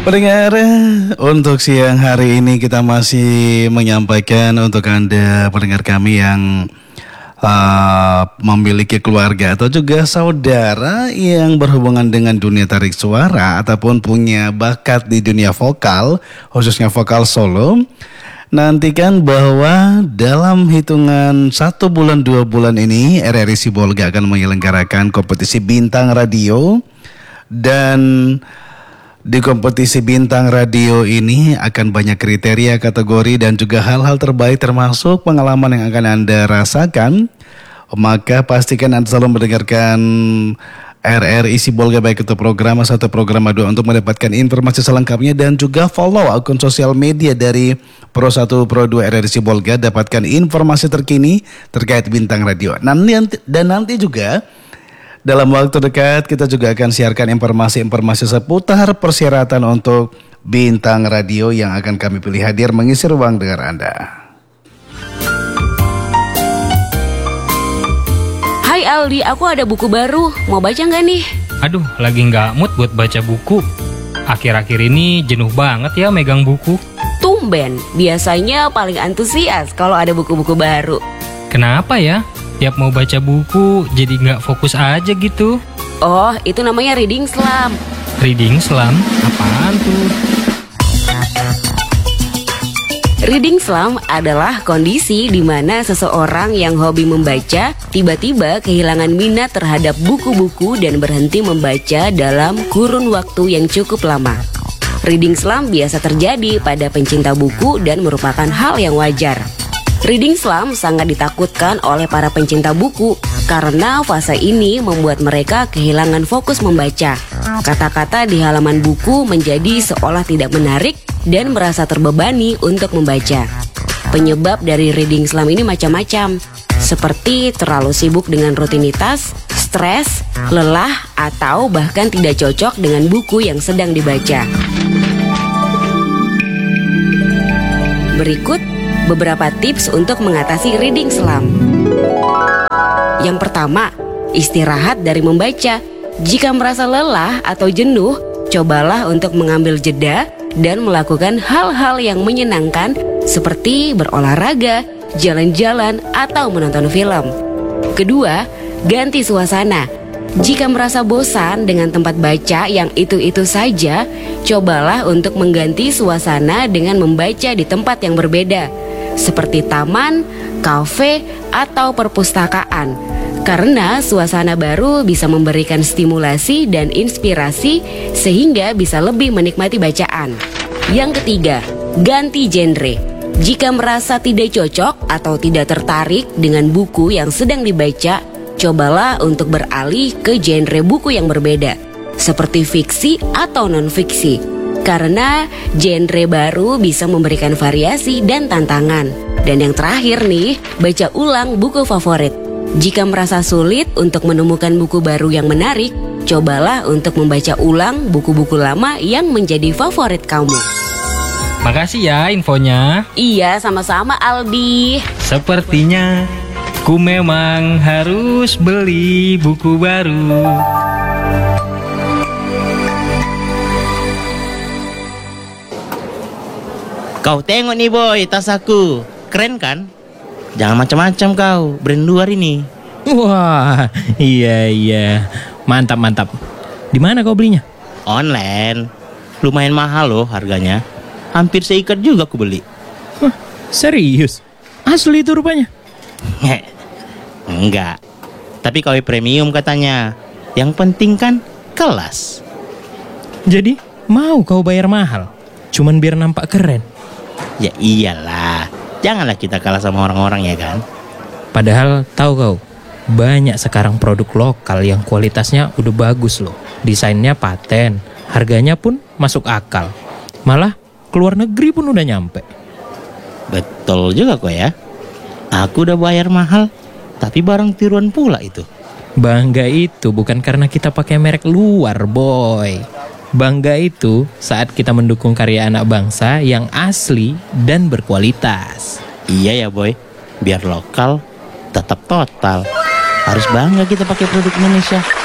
Pendengar, untuk siang hari ini kita masih menyampaikan untuk Anda pendengar kami yang memiliki keluarga atau juga saudara yang berhubungan dengan dunia tarik suara ataupun punya bakat di dunia vokal, khususnya vokal solo. Nantikan bahwa dalam hitungan 1 bulan 2 bulan ini RRI Sibolga akan menyelenggarakan kompetisi bintang radio. Dan di kompetisi bintang radio ini akan banyak kriteria, kategori dan juga hal-hal terbaik termasuk pengalaman yang akan Anda rasakan. Maka pastikan Anda selalu mendengarkan RRI Sibolga baik itu program 1, program 2 untuk mendapatkan informasi selengkapnya dan juga follow akun sosial media dari Pro 1, Pro 2 RRI Sibolga, dapatkan informasi terkini terkait bintang radio. Dan nanti juga dalam waktu dekat kita juga akan siarkan informasi-informasi seputar persyaratan untuk bintang radio yang akan kami pilih hadir mengisi ruang dengar Anda. Hai Aldi, aku ada buku baru. Mau baca nggak nih? Aduh, lagi nggak mood buat baca buku. Akhir-akhir ini jenuh banget ya megang buku. Tumben, biasanya paling antusias kalau ada buku-buku baru. Kenapa ya? Tiap mau baca buku jadi nggak fokus aja gitu. Oh, itu namanya reading slump. Reading slump? Apaan tuh? Reading slump adalah kondisi di mana seseorang yang hobi membaca tiba-tiba kehilangan minat terhadap buku-buku dan berhenti membaca dalam kurun waktu yang cukup lama. Reading slump biasa terjadi pada pencinta buku dan merupakan hal yang wajar. Reading slump sangat ditakutkan oleh para pencinta buku karena fase ini membuat mereka kehilangan fokus membaca. Kata-kata di halaman buku menjadi seolah tidak menarik dan merasa terbebani untuk membaca. Penyebab dari reading slump ini macam-macam, seperti terlalu sibuk dengan rutinitas, stres, lelah, atau bahkan tidak cocok dengan buku yang sedang dibaca. Berikut beberapa tips untuk mengatasi reading slump. Yang pertama, istirahat dari membaca. Jika merasa lelah atau jenuh, cobalah untuk mengambil jeda dan melakukan hal-hal yang menyenangkan seperti berolahraga, jalan-jalan, atau menonton film. Kedua, ganti suasana. Jika merasa bosan dengan tempat baca yang itu-itu saja, cobalah untuk mengganti suasana dengan membaca di tempat yang berbeda, seperti taman, kafe, atau perpustakaan. Karena suasana baru bisa memberikan stimulasi dan inspirasi sehingga bisa lebih menikmati bacaan. Yang ketiga, ganti genre. Jika merasa tidak cocok atau tidak tertarik dengan buku yang sedang dibaca, cobalah untuk beralih ke genre buku yang berbeda, seperti fiksi atau non-fiksi. Karena genre baru bisa memberikan variasi dan tantangan. Dan yang terakhir nih, baca ulang buku favorit. Jika merasa sulit untuk menemukan buku baru yang menarik, cobalah untuk membaca ulang buku-buku lama yang menjadi favorit kamu. Makasih ya infonya. Iya, sama-sama Aldi. Sepertinya ku memang harus beli buku baru. Kau tengok nih boy, tas aku. Keren kan? Jangan macam-macam kau, brand luar ini. Wah, iya. Mantap. Di mana kau belinya? Online. Lumayan mahal loh harganya. Hampir seikat juga aku beli. Wah, serius? Asli itu rupanya? Enggak. Tapi KW premium katanya. Yang penting kan kelas. Jadi, mau kau bayar mahal? Cuman biar nampak keren? Ya iyalah. Janganlah kita kalah sama orang-orang ya kan. Padahal tahu kau, banyak sekarang produk lokal yang kualitasnya udah bagus loh. Desainnya paten, harganya pun masuk akal. Malah keluar negeri pun udah nyampe. Betul juga kok ya. Aku udah bayar mahal, tapi barang tiruan pula itu. Bangga itu bukan karena kita pakai merek luar, boy. Bangga itu saat kita mendukung karya anak bangsa yang asli dan berkualitas. Iya ya boy, biar lokal tetap total. Harus bangga kita pakai produk Indonesia.